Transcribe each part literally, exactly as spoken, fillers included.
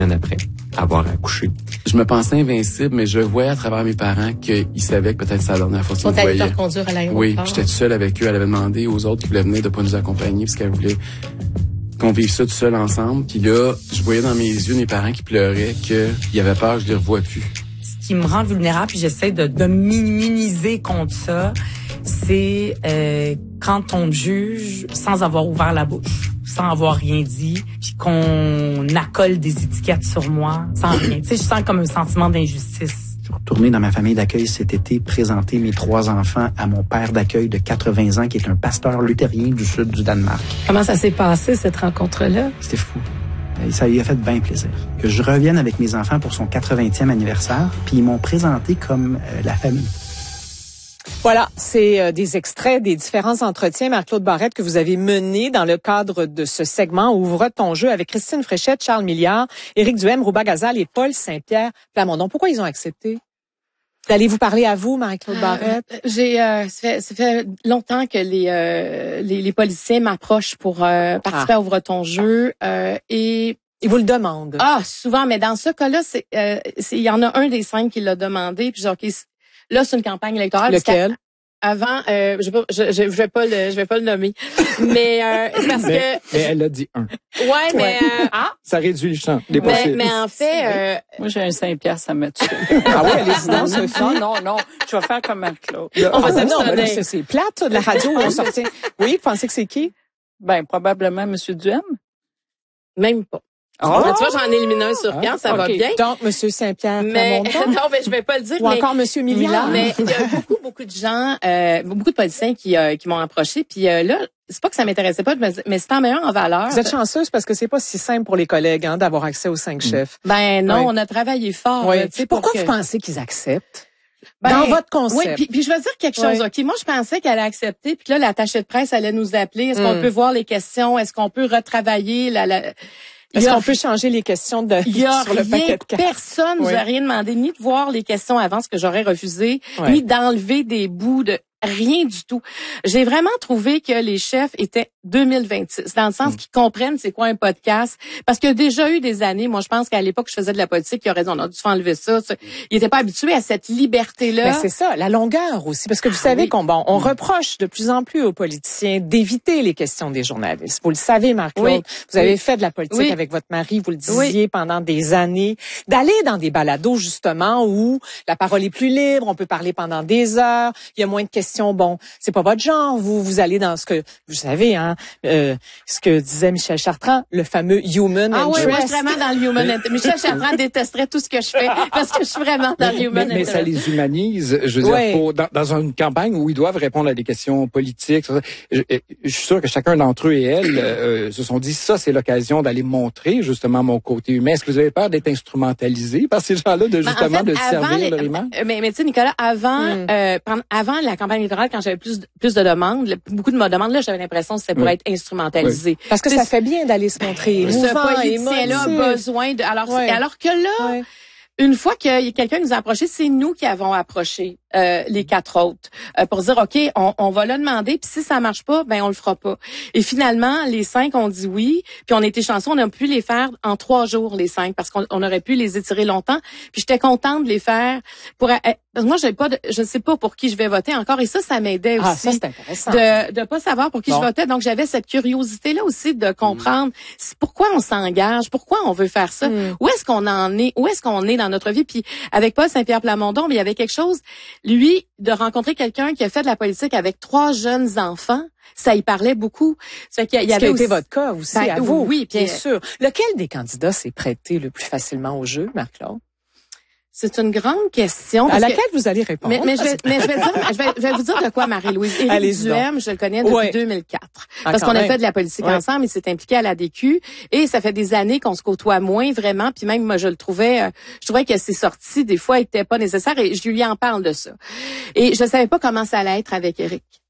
après avoir accouché. Je me pensais invincible, mais je voyais à travers mes parents qu'ils savaient que peut-être c'est la dernière fois qu'ils me voyaient. Ils t'allaient te reconduire à l'aéroport. Oui, j'étais tout seul avec eux. Elle avait demandé aux autres qui voulaient venir de pas nous accompagner parce qu'elle voulait qu'on vive ça tout seul ensemble. Puis là, je voyais dans mes yeux mes parents qui pleuraient qu'ils avaient peur que je les revoie plus. Ce qui me rend vulnérable, puis j'essaie de, de m'immuniser contre ça, c'est euh, quand on me juge sans avoir ouvert la bouche, sans avoir rien dit, puis qu'on accole des étiquettes sur moi sans rien. Tu sais, je sens comme un sentiment d'injustice. Je suis retourné dans ma famille d'accueil cet été, présenter mes trois enfants à mon père d'accueil de quatre-vingts ans, qui est un pasteur luthérien du sud du Danemark. Comment ça s'est passé, cette rencontre-là? C'était fou. Et ça lui a fait bien plaisir. Que je revienne avec mes enfants pour son quatre-vingtième anniversaire, puis ils m'ont présenté comme euh, la famille. Voilà, c'est euh, des extraits des différents entretiens, Marc-Claude Barrette, que vous avez menés dans le cadre de ce segment Ouvre ton jeu avec Christine Fréchette, Charles Milliard, Éric Duhem, Rouba Gazal et Paul Saint-Pierre Plamondon. Pourquoi ils ont accepté d'aller vous parler à vous, Marie-Claude Barrette? Euh, j'ai, euh, ça, fait, ça fait longtemps que les euh, les, les policiers m'approchent pour euh, participer ah. à Ouvre ton jeu euh, et ils vous le demandent. Ah, souvent, mais dans ce cas-là, c'est euh, il y en a un des cinq qui l'a demandé, puis genre, okay, là, c'est une campagne électorale. Lequel? Avant, euh, je, je, je, je vais pas le, je vais pas le nommer, mais euh, parce mais, que. Mais elle a dit un. Ouais, mais euh, ah, ça réduit le champ. Les mais, mais en fait, euh, moi j'ai un Saint-Pierre, ça me tue. Ah oui, allez-y donc, Sophie. Non, non, non, je vais faire comme Marc-Claude. On va ah, non, mais c'est, c'est plate, ça, de la radio où on sortait. Oui, vous pensez que c'est qui? Ben probablement Monsieur Duhem. Même pas. Oh! Tu vois, j'en ai éliminé un sur quatre, ça okay. va bien. Donc, Monsieur Saint-Pierre mais non, mais je vais pas le dire. Ou mais, encore Monsieur Milliard. Mais il y a beaucoup, beaucoup de gens, euh, beaucoup de politiciens qui, euh, qui m'ont approché. Puis euh, là, c'est pas que ça m'intéressait pas, mais c'est en meilleur en valeur. Vous êtes chanceuse parce que c'est pas si simple pour les collègues hein, d'avoir accès aux cinq chefs. Ben non, oui. on a travaillé fort. Oui. Là, Pourquoi pour vous que... pensez qu'ils acceptent? Ben, dans votre concept. Oui, puis, puis je vais dire quelque chose. Oui. Ok, moi je pensais qu'elle allait accepter, puis là l'attaché de presse allait nous appeler. Est-ce mm. qu'on peut voir les questions? Est-ce qu'on peut retravailler la, la... Est-ce qu'on peut changer les questions de il y a sur le rien, paquet de cartes? Personne ne oui. nous a rien demandé, ni de voir les questions avant, ce que j'aurais refusé, oui. ni d'enlever des bouts de rien du tout. J'ai vraiment trouvé que les chefs étaient deux mille vingt-six, dans le sens mmh. qu'ils comprennent c'est quoi un podcast. Parce qu'il y a déjà eu des années, moi je pense qu'à l'époque je faisais de la politique, il aurait dit on a dû enlever ça. ça. Ils n'étaient pas habitués à cette liberté-là. Ben c'est ça, la longueur aussi. Parce que vous ah, savez oui. qu'on bon, on mmh. reproche de plus en plus aux politiciens d'éviter les questions des journalistes. Vous le savez, Marc-Claude, oui. vous avez oui. fait de la politique oui. avec votre mari, vous le disiez oui. pendant des années, d'aller dans des balados justement où la parole est plus libre, on peut parler pendant des heures, il y a moins de questions. Bon, c'est pas votre genre. Vous vous allez dans ce que vous savez, hein, euh, ce que disait Michel Chartrand, le fameux human ah interest. Ah oui, moi je suis vraiment dans le human interest. Michel Chartrand détesterait tout ce que je fais parce que je suis vraiment dans le human mais, mais interest. Mais ça les humanise. Je veux ouais. dire, pour, dans, dans une campagne où ils doivent répondre à des questions politiques. Je, je suis sûr que chacun d'entre eux et elles euh, se sont dit ça, c'est l'occasion d'aller montrer justement mon côté humain. Est-ce que vous avez peur d'être instrumentalisé par ces gens-là, de justement ben en fait, de servir les, leur image? Mais, mais tu sais, Nicolas, avant, mm. euh, avant la campagne électorale, quand j'avais plus plus de demandes, beaucoup de me demandes là, j'avais l'impression que c'était pour oui. être instrumentalisé. Oui. Parce que ça fait bien d'aller se montrer émouvant. Ce politicien-là a besoin de. Alors, oui. alors que là. Oui. Une fois que quelqu'un nous a approché, c'est nous qui avons approché euh, les quatre autres euh, pour dire ok, on, on va le demander, puis si ça marche pas, ben on le fera pas. Et finalement, les cinq ont dit oui, puis on était chanceux, on a pu les faire en trois jours les cinq parce qu'on on aurait pu les étirer longtemps. Puis j'étais contente de les faire pour. Euh, parce que moi, j'ai pas, de, je sais pas pour qui je vais voter encore, et ça, ça m'aidait aussi. Ah, ça c'est intéressant. De de pas savoir pour qui bon. je votais, donc j'avais cette curiosité là aussi de comprendre mmh. pourquoi on s'engage, pourquoi on veut faire ça, mmh. où est-ce qu'on en est, où est-ce qu'on est dans notre vie. Puis avec Paul Saint-Pierre Plamondon, il y avait quelque chose, lui, de rencontrer quelqu'un qui a fait de la politique avec trois jeunes enfants. Ça y parlait beaucoup. Ça qu'il y, y avait été votre cas aussi ben, à vous. Oui, bien sûr. Lequel des candidats s'est prêté le plus facilement au jeu, Marc-Claude? C'est une grande question. À laquelle que, vous allez répondre. Mais, mais, je, vais, mais je, vais dire, je, vais, je vais vous dire de quoi, Marie-Louise. Éric Duhem, je le connais depuis ouais. deux mille quatre. Ah, parce qu'on même. a fait de la politique ouais. ensemble, il s'est impliqué à l'A D Q. Et ça fait des années qu'on se côtoie moins vraiment. Puis même, moi, je le trouvais, euh, je trouvais que ses sorties, des fois, étaient pas nécessaires. Et je lui en parle de ça. Et je savais pas comment ça allait être avec Éric.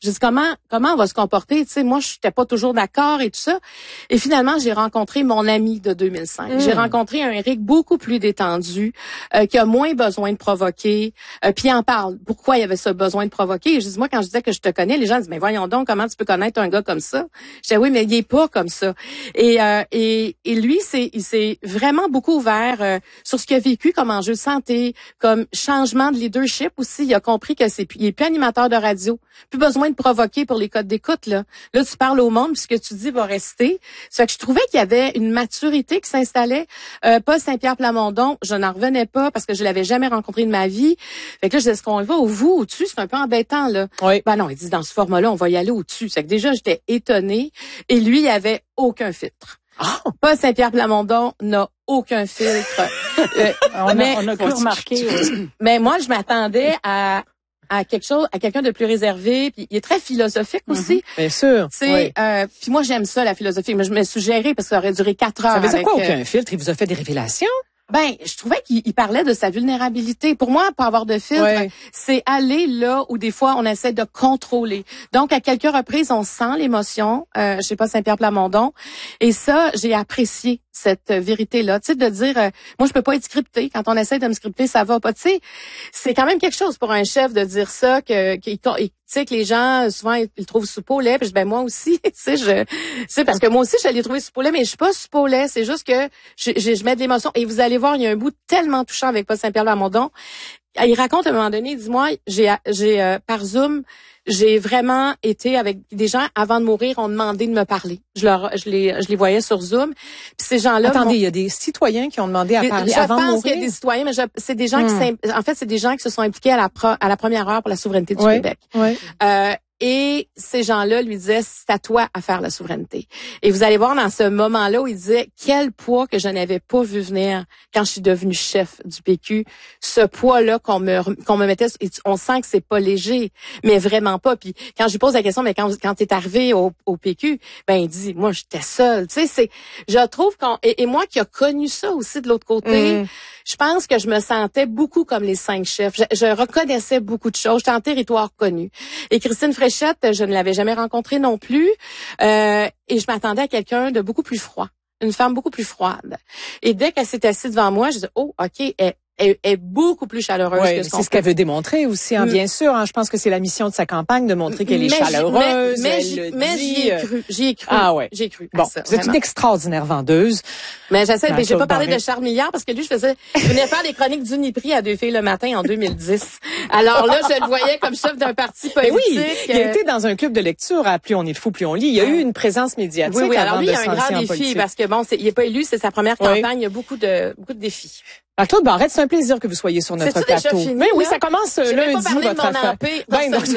J'ai dit, comment, comment on va se comporter? Tu sais, moi, je n'étais pas toujours d'accord et tout ça. Et finalement, j'ai rencontré mon ami de deux mille cinq. Mmh. J'ai rencontré un Éric beaucoup plus détendu, euh, qui a moins besoin de provoquer. Euh, puis il en parle. Pourquoi il y avait ce besoin de provoquer? Et je dis, moi, quand je disais que je te connais, les gens disent, mais voyons donc, comment tu peux connaître un gars comme ça? Je disais, oui, mais il est pas comme ça. Et, euh, et, et lui, c'est, il s'est vraiment beaucoup ouvert euh, sur ce qu'il a vécu comme enjeu de santé, comme changement de leadership aussi. Il a compris que c'est, il est plus animateur de radio. Plus besoin de provoquer pour les codes d'écoute, là. Là, tu parles au monde, puis ce que tu dis va rester. C'est que je trouvais qu'il y avait une maturité qui s'installait. Euh, Paul Saint-Pierre Plamondon, je n'en revenais pas parce que je l'avais jamais rencontré de ma vie. Fait que là, je disais, est-ce qu'on va au vous, au-dessus? C'est un peu embêtant, là. Oui. Ben non, il dit, dans ce format-là, on va y aller au-dessus. C'est que déjà, j'étais étonnée. Et lui, il avait aucun filtre. Oh. Paul Saint-Pierre Plamondon n'a aucun filtre. euh, on, mais, a, on a pu remarquer. Mais moi, je m'attendais à à quelque chose, à quelqu'un de plus réservé, puis il est très philosophique aussi. Mm-hmm. Bien sûr. Tu sais, oui. euh, puis moi j'aime ça la philosophie, mais je me suis gérée parce que ça aurait duré quatre heures. Ça veut dire avec, quoi aucun euh, filtre? Il vous a fait des révélations? Ben, je trouvais qu'il parlait de sa vulnérabilité. Pour moi, pas avoir de filtre, ouais. c'est aller là où des fois on essaie de contrôler. Donc, à quelques reprises, on sent l'émotion. Euh, je sais pas, Saint-Pierre Plamondon. Et ça, j'ai apprécié cette vérité-là. Tu sais, de dire, euh, moi, je peux pas être scripté. Quand on essaie de me scripter, ça va pas. Tu sais, c'est quand même quelque chose pour un chef de dire ça, que, qu'il, tu sais, que les gens, souvent, ils le trouvent soupe au lait. Puis ben moi aussi, tu sais, je, c'est parce que moi aussi, je l'ai trouvé soupe au lait, mais je suis pas soupe au lait. C'est juste que je, je, je mets de l'émotion. Et vous allez voir, il y a un bout tellement touchant avec Paul Saint-Pierre Plamondon. Il raconte à un moment donné, dis-moi, j'ai, j'ai euh, par Zoom, j'ai vraiment été avec des gens avant de mourir, ont demandé de me parler. Je leur, je les, je les voyais sur Zoom. Puis ces gens-là. Attendez, il y a des citoyens qui ont demandé à parler avant de mourir. Je pense qu'il y a des citoyens, mais je, c'est des gens hmm. qui, en fait, c'est des gens qui se sont impliqués à la, pro, à la première heure pour la souveraineté du oui, Québec. Oui. Euh, Et ces gens-là lui disaient, c'est à toi à faire la souveraineté. Et vous allez voir dans ce moment-là où il disait, quel poids que je n'avais pas vu venir quand je suis devenue chef du P Q. Ce poids-là qu'on me qu'on me mettait, on sent que c'est pas léger, mais vraiment pas. Puis quand je lui pose la question, mais quand quand t'es arrivé au, au P Q, ben il dit, moi j'étais seule. Tu sais, c'est, je trouve qu'on et, et moi qui a connu ça aussi de l'autre côté. Mmh. Je pense que je me sentais beaucoup comme les cinq chefs. Je, je reconnaissais beaucoup de choses. J'étais en territoire connu. Et Christine Fréchette, je ne l'avais jamais rencontrée non plus. Euh, et je m'attendais à quelqu'un de beaucoup plus froid. Une femme beaucoup plus froide. Et dès qu'elle s'est assise devant moi, je dis, oh, OK, elle, elle est beaucoup plus chaleureuse ouais, que ce qu'on c'est ce qu'elle veut démontrer aussi, hein, mmh. bien sûr. Hein, je pense que c'est la mission de sa campagne de montrer qu'elle est mais chaleureuse. Mais, mais, elle j'y, le mais dit. j'y ai cru. J'y ai cru. Ah ouais. J'ai cru. Bon, ça, vous êtes une extraordinaire vendeuse. Mais j'essaie, mais j'ai pas parlé de Charles Milliard parce que lui, je faisais, je venais faire des chroniques d'Uniprix à Deux filles le matin en deux mille dix. Alors là, je le voyais comme chef d'un parti politique. Mais oui, il a été dans un club de lecture à Plus on est fou, plus on lit. Il y a eu une présence médiatique. Oui, oui. Alors lui, il y a un grand défi politique. parce que bon, c'est, il est pas élu, c'est sa première campagne. Oui. Il y a beaucoup de, beaucoup de défis. Marc-Claude Barrette, c'est un plaisir que vous soyez sur notre c'est plateau. Fini, mais oui, là? ça commence J'ai lundi, pas votre de mon affaire. Ben, donc,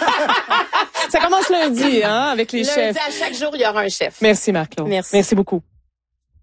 ça commence lundi, hein, avec les lundi, chefs. À chaque jour, il y aura un chef. Merci, Marc-Claude. Merci. Merci beaucoup.